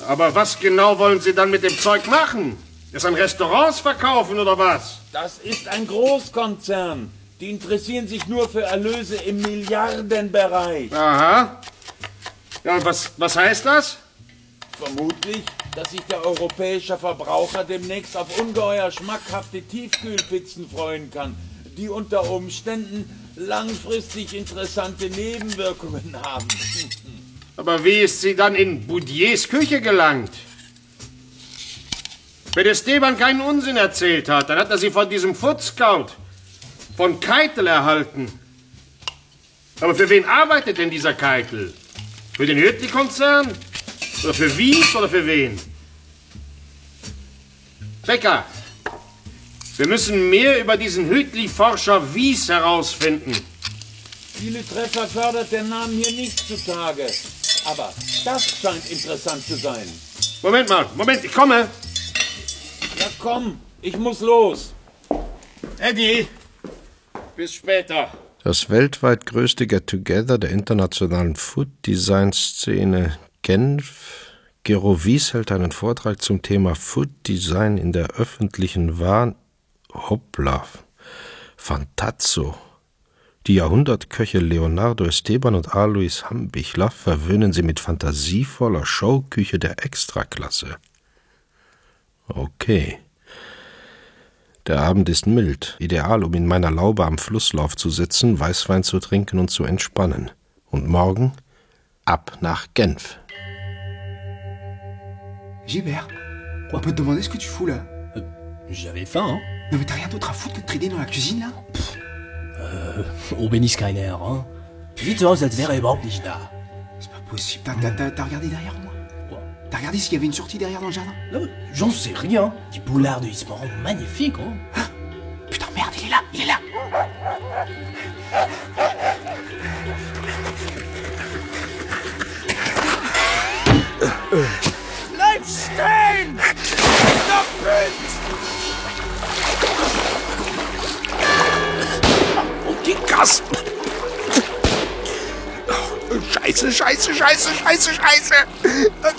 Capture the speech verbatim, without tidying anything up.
Aber was genau wollen Sie dann mit dem Zeug machen? Es an Restaurants verkaufen oder was? Das ist ein Großkonzern. Die interessieren sich nur für Erlöse im Milliardenbereich. Aha. Ja, und was, was heißt das? Vermutlich, dass sich der europäische Verbraucher demnächst auf ungeheuer schmackhafte Tiefkühlpizzen freuen kann, die unter Umständen langfristig interessante Nebenwirkungen haben. Aber wie ist sie dann in Boudiers Küche gelangt? Wenn der Esteban keinen Unsinn erzählt hat, dann hat er sie von diesem Food Scout, von Keitel erhalten. Aber für wen arbeitet denn dieser Keitel? Für den Hüttli-Konzern? Oder für Wies oder für wen? Becker, wir müssen mehr über diesen Hüttli-Forscher Wies herausfinden. Viele Treffer fördert der Name hier nicht zutage. Aber das scheint interessant zu sein. Moment mal, Moment, ich komme. Ja komm, ich muss los. Eddie, bis später. Das weltweit größte Get-Together der internationalen Food-Design-Szene Genf. Gero Wies hält einen Vortrag zum Thema Food-Design in der öffentlichen Wahn... Hoppla. Fantazzo. Die Jahrhundertköche Leonardo Esteban und Alois Hambichler verwöhnen sie mit fantasievoller Showküche der Extraklasse. Okay. Der Abend ist mild, ideal, um in meiner Laube am Flusslauf zu sitzen, Weißwein zu trinken und zu entspannen. Und morgen ab nach Genf. Gilbert, on peut te demander ce que tu fous là? Euh, J'avais faim, hein. Non mais t'as rien d'autre à foutre que de traîner dans la cuisine là? Euh, oh Benny Skyler, hein. Sieht so aus, als wäre er überhaupt nicht da. C'est pas possible, t'as, t'as, t'as, t'as regardé derrière moi? Quoi? T'as regardé s'il y avait une sortie derrière dans le jardin? Non, mais J'en sais rien. Die Poularde, ils se rendent magnifiques, hein. Ah, putain merde, il est là, il est là! Bleib stehen! Doppelt! Und die Kasten. Scheiße, scheiße, scheiße, scheiße, scheiße.